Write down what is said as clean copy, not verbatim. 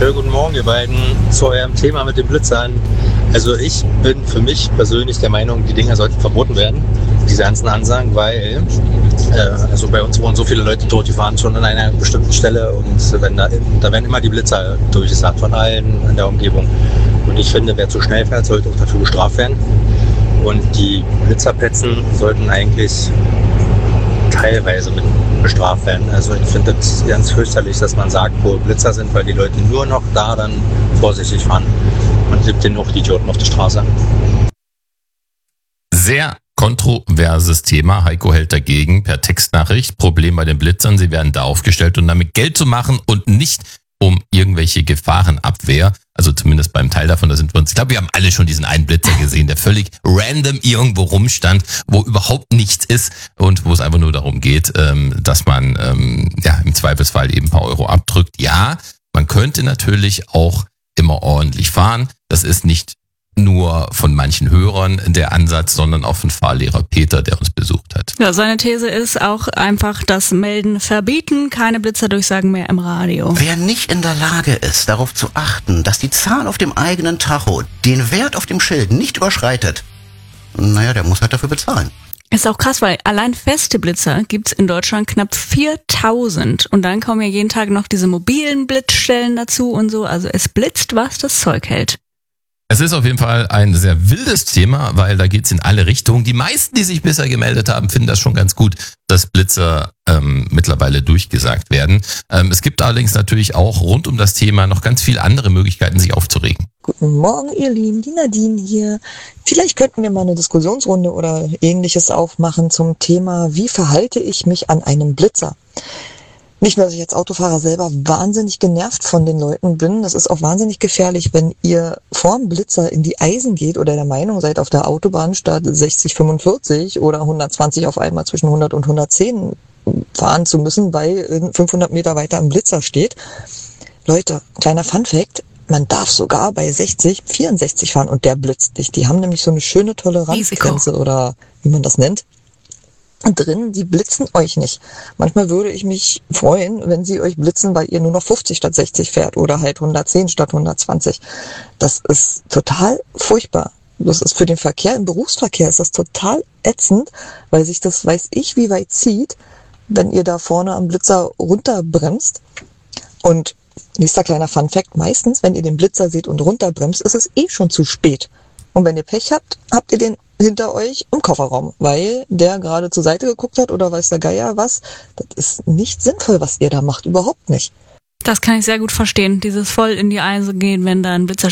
Schönen guten Morgen, ihr beiden, zu eurem Thema mit den Blitzern. Also ich bin für mich persönlich der Meinung, die Dinger sollten verboten werden, diese ganzen Ansagen, weil also bei uns wohnen so viele Leute tot, die fahren schon an einer bestimmten Stelle und wenn da werden immer die Blitzer durchgesagt von allen in der Umgebung. Und ich finde, wer zu schnell fährt, sollte auch dafür bestraft werden. Und die Blitzerplätzen sollten eigentlich teilweise mit bestraft werden. Also ich finde das ganz fürchterlich, dass man sagt, wo Blitzer sind, weil die Leute nur noch da dann vorsichtig fahren. Man gibt denen auch die Idioten auf die Straße. Sehr kontroverses Thema. Heiko hält dagegen per Textnachricht. Problem bei den Blitzern, sie werden da aufgestellt, um damit Geld zu machen und nicht um irgendwelche Gefahrenabwehr. Also zumindest beim Teil davon, da sind wir uns. Ich glaube, wir haben alle schon diesen einen Blitzer gesehen, der völlig random irgendwo rumstand, wo überhaupt nichts ist und wo es einfach nur darum geht, dass man im Zweifelsfall eben ein paar Euro abdrückt. Ja, man könnte natürlich auch immer ordentlich fahren. Das ist nicht nur von manchen Hörern der Ansatz, sondern auch von Fahrlehrer Peter, der uns besucht hat. Ja, seine These ist auch einfach das Melden verbieten, keine Blitzerdurchsagen mehr im Radio. Wer nicht in der Lage ist, darauf zu achten, dass die Zahl auf dem eigenen Tacho den Wert auf dem Schild nicht überschreitet, naja, der muss halt dafür bezahlen. Ist auch krass, weil allein feste Blitzer gibt's in Deutschland knapp 4000 und dann kommen ja jeden Tag noch diese mobilen Blitzstellen dazu und so. Also es blitzt, was das Zeug hält. Es ist auf jeden Fall ein sehr wildes Thema, weil da geht's in alle Richtungen. Die meisten, die sich bisher gemeldet haben, finden das schon ganz gut, dass Blitzer mittlerweile durchgesagt werden. Es gibt allerdings natürlich auch rund um das Thema noch ganz viele andere Möglichkeiten, sich aufzuregen. Guten Morgen, ihr Lieben, die Nadine hier. Vielleicht könnten wir mal eine Diskussionsrunde oder Ähnliches aufmachen zum Thema, wie verhalte ich mich an einem Blitzer? Nicht nur, dass ich als Autofahrer selber wahnsinnig genervt von den Leuten bin, das ist auch wahnsinnig gefährlich, wenn ihr vorm Blitzer in die Eisen geht oder der Meinung seid, auf der Autobahn statt 60, 45 oder 120 auf einmal zwischen 100 und 110 fahren zu müssen, weil 500 Meter weiter ein Blitzer steht. Leute, kleiner Funfact, man darf sogar bei 60, 64 fahren und der blitzt nicht. Die haben nämlich so eine schöne Toleranzgrenze oder wie man das nennt. Drin, die blitzen euch nicht. Manchmal würde ich mich freuen, wenn sie euch blitzen, weil ihr nur noch 50 statt 60 fährt oder halt 110 statt 120. Das ist total furchtbar. Das ist für den Verkehr, im Berufsverkehr ist das total ätzend, weil sich das, weiß ich, wie weit zieht, wenn ihr da vorne am Blitzer runterbremst. Und nächster kleiner Funfact, meistens, wenn ihr den Blitzer seht und runterbremst, ist es eh schon zu spät. Und wenn ihr Pech habt, habt ihr den hinter euch im Kofferraum, weil der gerade zur Seite geguckt hat oder weiß der Geier was. Das ist nicht sinnvoll, was ihr da macht, überhaupt nicht. Das kann ich sehr gut verstehen, dieses voll in die Eise gehen, wenn da ein Blitzer